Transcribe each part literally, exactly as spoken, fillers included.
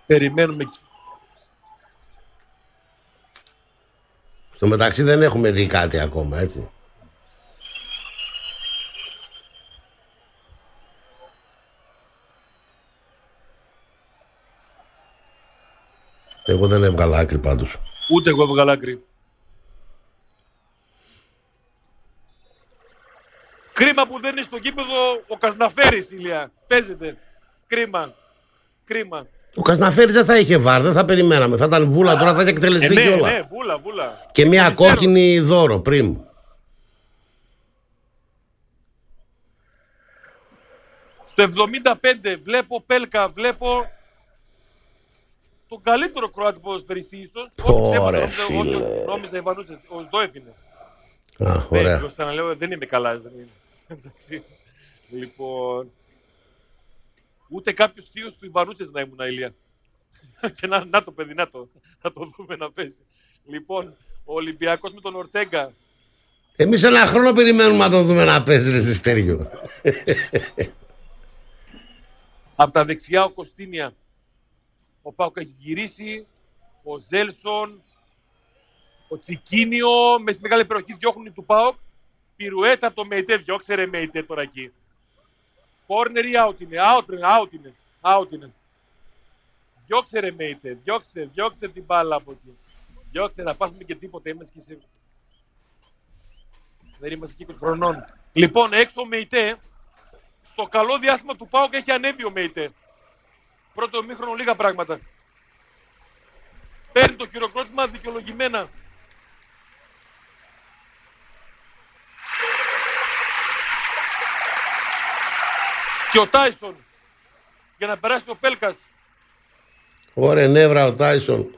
Περιμένουμε. Στο μεταξύ δεν έχουμε δει κάτι ακόμα, έτσι. Εγώ δεν έβγαλα άκρη πάντως. Ούτε εγώ έβγαλα άκρη. Κρίμα που δεν είναι στο γήπεδο ο Κασναφέρης, Ηλία. Παίζεται. Κρίμα. Κρίμα. Ο Κασναφέρης δεν θα είχε βάρ, δεν θα περιμέναμε. Θα ήταν βούλα, τώρα θα είχε εκτελεστεί ε, ναι, κιόλα. Ναι, βούλα, βούλα. Και μια κόκκινη δώρο πριν. Στο εβδομήντα πέντε βλέπω Πέλκα, βλέπω τον καλύτερο Κροάτι ποδοσφαιριστή ίσως. Ωραία, φίλε. Νόμιζα Ιβανούτσες, ο Σντόεφ είναι. Α, ωραία. Ναι, ξαναλέω, δεν είμαι καλά. Δεν είμαι. Εντάξει. Λοιπόν, ούτε κάποιος θείος του Ιβανούτσες να ήμουν, Ηλία. Και να, να το παιδί, να το, να το δούμε να παίζει. Λοιπόν, ο Ολυμπιακός με τον Ορτέγκα. Εμείς ένα χρόνο περιμένουμε να τον δούμε να παίζει, ρε Ζεστέριο. Από τα δεξιά ο Κωστίνια. Ο Πάουκ έχει γυρίσει. Ο Ζέλσον. Ο Τσικίνιο. Με στη μεγάλη περιοχή διώχνουν του Πάουκ. Πυρουέτα από το Μεϊτέ. Διώξε ρε Μεϊτέ τώρα εκεί. Κόρνερ ή out είναι. Out είναι. Out είναι. Out είναι. Διώξε ρε Μεϊτέ. Διώξτε. Διώξτε την μπάλα από εκεί. Διώξτε να πάσουμε και τίποτα. Είμαστε και σε... Δεν είμαστε και είκοσι χρονών. Λοιπόν, έξω ο Μεϊτέ. Στο καλό διάστημα του ΠΑΟΚ έχει ανέβει ο Μεϊτέ. Πρώτο ομίχρονο λίγα πράγματα. Παίρνει το χειροκρότημα δικαιολογημένα. Και ο Τάισον για να περάσει ο Πέλκας. Ωραία νεύρα ο Τάισον.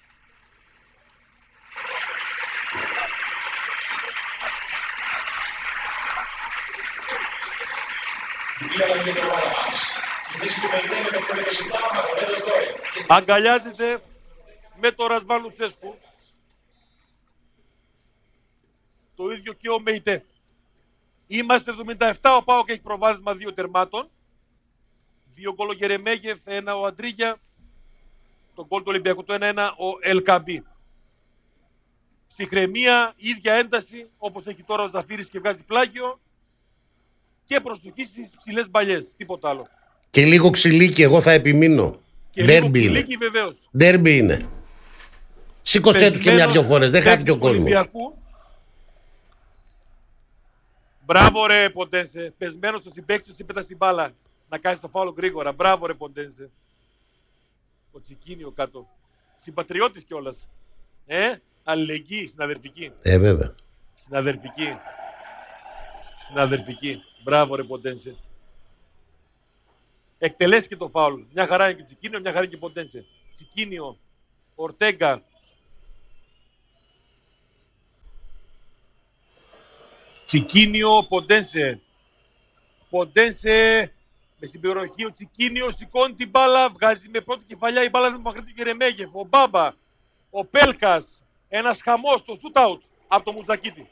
Αγκαλιάζεται με το Ρασβάν Λουτσέσκου. Το ίδιο και ο Μεϊτέ. Είμαστε εβδομήντα επτά, ο ΠΑΟΚ έχει προβάδισμα δύο τερμάτων. Δύο γκολ ο Γερεμέγεφ, ένα ο Αντρίγια. Το γκολ του Ολυμπιακού το ένα ένα ο Ελκαμπή. Ψυχραιμία, ίδια ένταση όπως έχει τώρα ο Ζαφύρης και βγάζει πλάγιο. Και προσοχή στις ψηλές μπαλιές, τίποτα άλλο. Και λίγο ξυλίκι, εγώ θα επιμείνω. Και Ντέρμπι λίγο ξυλίκι βεβαίως. Ντέρμπι είναι. Σήκωσέ του και μια-δυο φορές, δεν χάθηκε ο κόσμος. Μπράβο ρε Ποντένσε, πεσμένος στο συμπαίκτης του είπε στην μπάλα. Να κάνεις το φάουλο γρήγορα, μπράβο ρε Ποντένσε. Ο Τσικίνιο κάτω. Συμπατριώτης κιόλας. Ε, αλληλεγγύη, συναδερφική. Ε, βέβαια. Συναδερφική. Συναδερφική. Μπράβο ρε Ποντένσε. Εκτελέσει και το φάουλ. Μια χαρά είναι και Τσικίνιο, μια χαρά είναι και Ποντένσε. Τσικίνιο, Ορτέγκα. Τσικίνιο, Ποντένσε. Ποντένσε με συμπεριοχή. Ο Τσικίνιο σηκώνει την μπάλα. Βγάζει με πρώτη κεφαλιά η μπάλα με μακρύ του Γερεμέγεφ. Ο Μπάμπα. Ο Πέλκας. Ένας χαμός στο shoot out από το Μουζακίτη.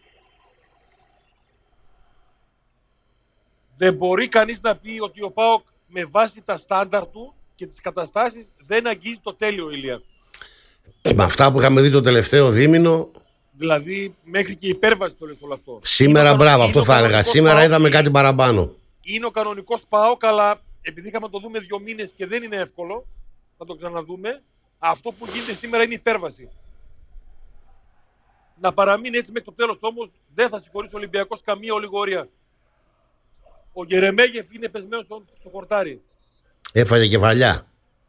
Δεν μπορεί κανείς να πει ότι ο ΠΑΟΚ με βάση τα στάνταρ του και τις καταστάσεις δεν αγγίζει το τέλειο, Ηλία. Με αυτά που είχαμε δει το τελευταίο δίμηνο. Δηλαδή μέχρι και υπέρβαση το λες όλο αυτό. Σήμερα είναι μπράβο, αυτό θα έλεγα. Σήμερα ΠΑΟΚ, είδαμε κάτι παραπάνω. Είναι ο κανονικός ΠΑΟΚ, αλλά επειδή είχαμε να το δούμε δύο μήνες και δεν είναι εύκολο να το ξαναδούμε, αυτό που γίνεται σήμερα είναι υπέρβαση. Να παραμείνει έτσι μέχρι το τέλος όμως δεν θα συγχωρήσει ο Ολυμπιακός καμία ολιγορία. Ο Γερεμέγεφ είναι πεσμένος στο, στο χορτάρι. Έφαγε κεφαλιά.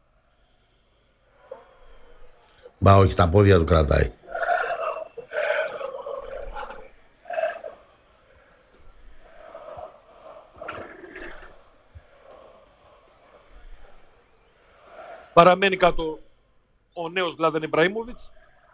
Μπα, όχι, τα πόδια του κρατάει. Παραμένει κάτω ο νέος Βλάδεν Ιμπραήμοβιτς.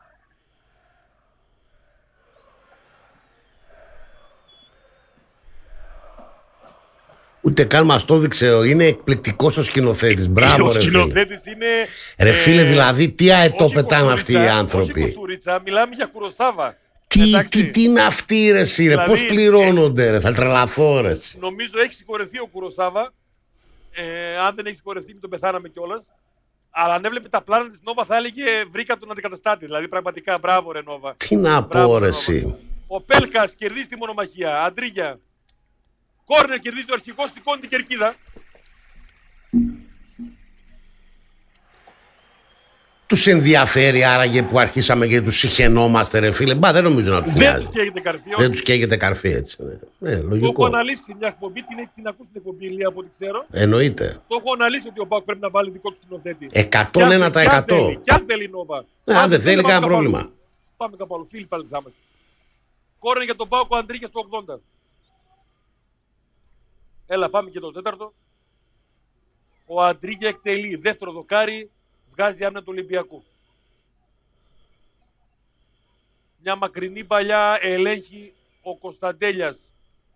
Ούτε καν μας το έδειξε. Είναι εκπληκτικός ο σκηνοθέτης. Μπράβο, ο ρε φίλε. σκηνοθέτης είναι. Ρε φίλε, δηλαδή, τι αετό όχι πετάνε αυτοί οι άνθρωποι. Όχι Κοστουρίτσα, μιλάμε για Κουροσάβα. Τι, τι, τι είναι αυτοί, ρε εσύ, δηλαδή, πώς πληρώνονται, ρε, θα τρελαθώ, ρε. Νομίζω έχει συγχωρεθεί ο Κουροσάβα. Ε, αν δεν έχει συγχωρεθεί, μην τον πεθάναμε κιόλας. Αλλά αν έβλεπε τα πλάνα της Νόβα θα έλεγε βρήκα τον αντικαταστάτη. Δηλαδή πραγματικά μπράβο ρε Νόβα. Τι να πω ρε εσύ. Ο Πέλκας κερδίζει τη μονομαχία. Αντρίγια. Κόρνερ κερδίζει ο αρχηγός, σηκώνει την κερκίδα. Τους ενδιαφέρει άραγε που αρχίσαμε και τους συχαινόμαστε ρε φίλε. Μπα δεν νομίζω να τους Δεν νοιάζει. τους καίγεται καρφί. Δεν τους καίγεται καρφί έτσι. Ναι, Το λογικό. έχω αναλύσει σε μια εκπομπή, την, την ακούσει την εκπομπή Ηλία από ό,τι ξέρω. Εννοείται. Το έχω αναλύσει ότι ο Πάουκ πρέπει να βάλει δικό του σκηνοθέτη. εκατόν ένα τοις εκατό. Κι αν θέλει η Νόβα. Ναι, αν δεν θέλει κανένα πρόβλημα. Πάμε κάπου άλλο. Φίλοι πάλι ξάμαστε. Κόρνερ για τον Πάουκ ο Αντρίγια στο ογδόντα. Έλα πάμε και το τέταρτο. Ο Αντρίγια εκτελεί. Δεύτερο δοκάρι. Βγάζει άμυνα του Ολυμπιακού. Μια μακρινή παλιά ελέγχει ο Κωνσταντέλιας.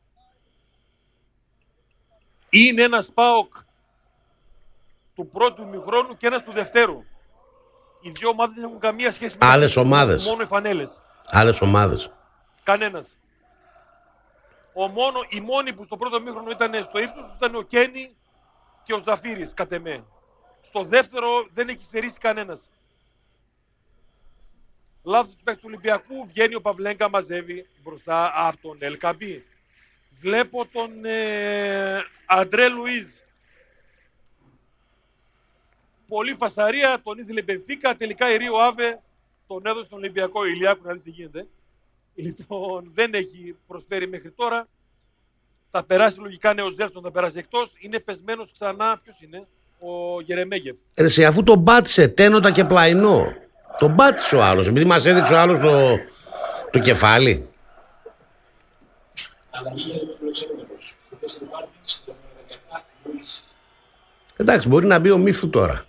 Είναι ένας ΠΑΟΚ του πρώτου ημιχρόνου και ένας του δευτέρου. Οι δύο ομάδες δεν έχουν καμία σχέση με άλλες ομάδες. Μόνο οι φανέλες. Άλλες ομάδες. Κανένας. Ο μόνο, οι μόνοι που στο πρώτο ημίχρονο ήταν στο ύψος ήταν ο Κένι και ο Ζαφύρης, κατ' εμέ. Στο δεύτερο δεν έχει στερήσει κανένας. Λάθος του παίκτου του Ολυμπιακού, βγαίνει ο Παυλέγκα, μαζεύει μπροστά από τον Ελκαμπή. Βλέπω τον ε, Αντρέ Λουίζ. Πολύ φασαρία, τον ήθελε η Μπενφίκα, τελικά η Ρίο Άβε τον έδωσε στον Ολυμπιακό Ηλιάκου, να δεις τι γίνεται. Λοιπόν, δεν έχει προσφέρει μέχρι τώρα. Θα περάσει λογικά νέος Ζέρσον, θα περάσει εκτός. Είναι πεσμένος ξανά, ποιος είναι, ο Γερεμέγεφ. Ρε, αφού τον πάτησε τένοτα και πλαϊνό. Τον πάτησε ο άλλος, επειδή μας έδειξε ο άλλος το, το κεφάλι. Εντάξει, μπορεί να μπει ο Μύθου τώρα.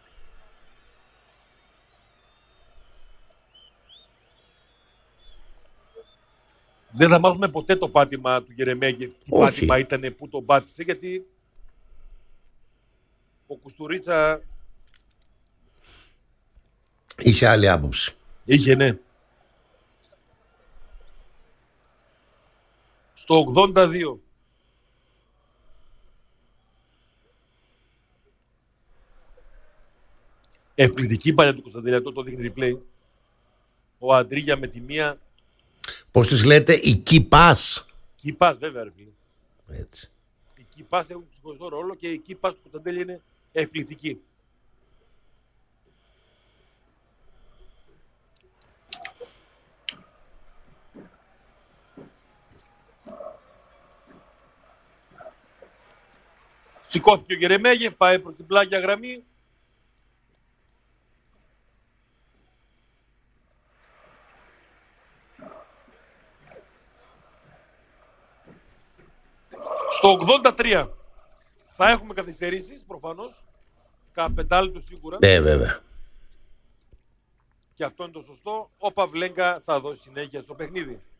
Δεν θα μάθουμε ποτέ το πάτημα του Γερεμέγεφ. Τι Όχι. πάτημα ήταν που τον πάτησε, γιατί ο Κουστουρίτσα Είχε άλλη άποψη. είχε, ναι. Στο ογδόντα δύο. Εκπληκτική παλιά του Κωνσταντέλια, το δείχνει replay. Ο Αντρίγια με τη μία. Πώς τις λέτε, η κύπας. Κύπας, βέβαια, ρε φίλε. Έτσι. Οι κύπας έχουν ξεχωριστό ρόλο και η κύπας του Κωνσταντέλια είναι εκπληκτική. Σηκώθηκε ο Γερεμέγεφ, πάει προς την πλάγια γραμμή. Στο ογδόντα τρία θα έχουμε καθυστερήσεις, προφανώς. Καπεντάλεπτο σίγουρα. Ναι, βέβαια. Και αυτό είναι το σωστό. Ο Παυλέγκα θα δώσει συνέχεια στο παιχνίδι.